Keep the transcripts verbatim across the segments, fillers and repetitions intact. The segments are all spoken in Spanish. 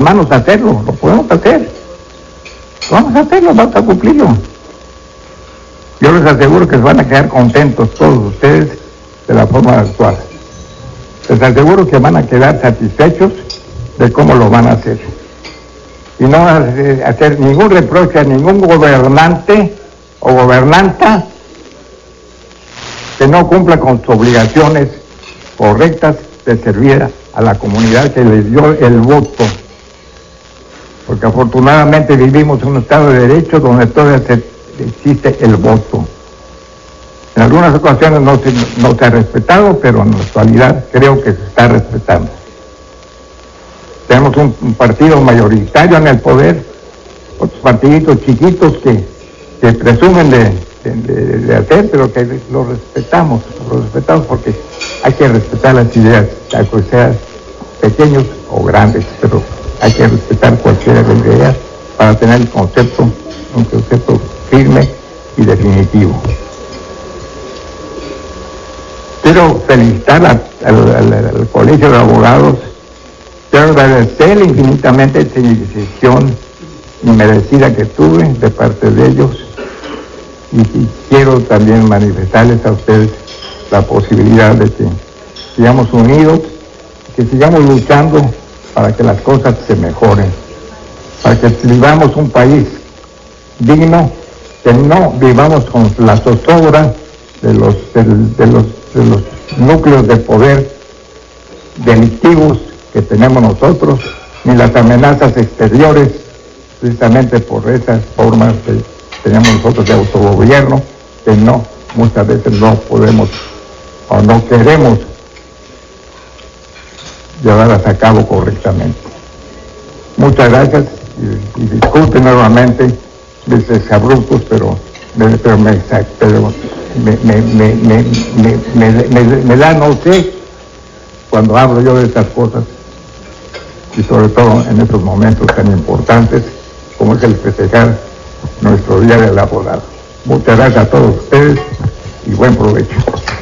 manos hacerlo, lo podemos hacer. Vamos a hacerlo, vamos a cumplirlo. Yo les aseguro que se van a quedar contentos todos ustedes de la forma de actuar. Les aseguro que van a quedar satisfechos de cómo lo van a hacer. Y no van a hacer ningún reproche a ningún gobernante o gobernanta que no cumpla con sus obligaciones correctas de servir a la comunidad que les dio el voto. Porque afortunadamente vivimos en un estado de derecho donde todavía se, existe el voto. En algunas ocasiones no se, no se ha respetado, pero en la actualidad creo que se está respetando. Tenemos un, un partido mayoritario en el poder, otros partiditos chiquitos que, que presumen de, de, de hacer, pero que los respetamos, los respetamos porque hay que respetar las ideas, ya que sean pequeños o grandes, pero hay que respetar cualquiera de las ideas para tener el concepto, un concepto firme y definitivo. Quiero felicitar a, al, al, al Colegio de Abogados, quiero agradecerle infinitamente esta decisión inmerecida que tuve de parte de ellos y, y quiero también manifestarles a ustedes la posibilidad de que sigamos unidos, que sigamos luchando para que las cosas se mejoren, para que vivamos un país digno, que no vivamos con la zozobra de los, de, de los, de los núcleos de poder delictivos que tenemos nosotros, ni las amenazas exteriores, precisamente por esas formas que tenemos nosotros de autogobierno, que no, muchas veces no podemos o no queremos llevarlas a cabo correctamente. Muchas gracias y, y disculpen nuevamente mis exabruptos, pero, pero, me, pero me, me, me, me, me, me, me, me da no sé cuando hablo yo de estas cosas y sobre todo en estos momentos tan importantes como es el festejar nuestro Día del Abogado. Muchas gracias a todos ustedes y buen provecho.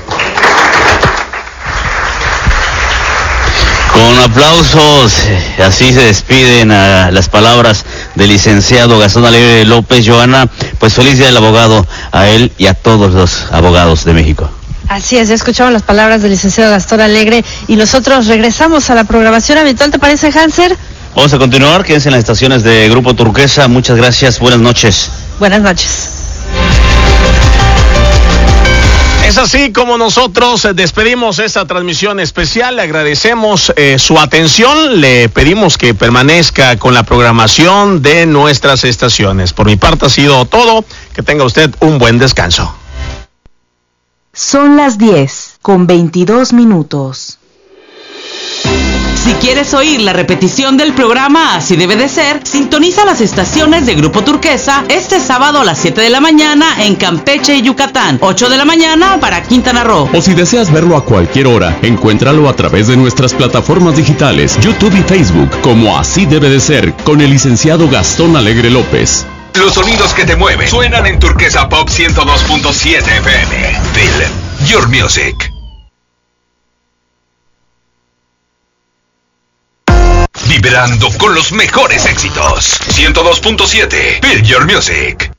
Con aplausos, así se despiden a las palabras del licenciado Gastón Alegre López. Joana, pues feliz día del abogado a él y a todos los abogados de México. Así es, ya escuchamos las palabras del licenciado Gastón Alegre y nosotros regresamos a la programación habitual, ¿te parece, Hanser? Vamos a continuar, quédense en las estaciones de Grupo Turquesa. Muchas gracias, buenas noches. Buenas noches. Es así como nosotros despedimos esta transmisión especial. Le agradecemos eh, su atención. Le pedimos que permanezca con la programación de nuestras estaciones. Por mi parte ha sido todo. Que tenga usted un buen descanso. Son las diez con veintidós minutos. Si quieres oír la repetición del programa Así Debe de Ser, sintoniza las estaciones de Grupo Turquesa este sábado a las siete de la mañana en Campeche y Yucatán, ocho de la mañana para Quintana Roo. O si deseas verlo a cualquier hora, encuéntralo a través de nuestras plataformas digitales, YouTube y Facebook, como Así Debe de Ser, con el licenciado Gastón Alegre López. Los sonidos que te mueven suenan en Turquesa Pop ciento dos punto siete F M. Feel your music. Vibrando con los mejores éxitos. ciento dos punto siete. Feel your music.